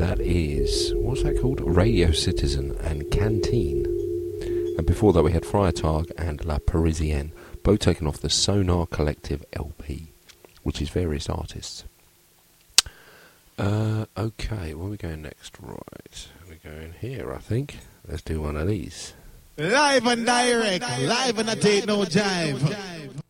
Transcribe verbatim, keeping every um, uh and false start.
that is, what's that called? Radio Citizen and Canteen. And before that we had Friar Tag and La Parisienne, both taken off the Sonar Collective L P, which is various artists. Uh, okay, where are we going next? Right, we're going here, I think. Let's do one of these. Live and direct, live and I take no jive.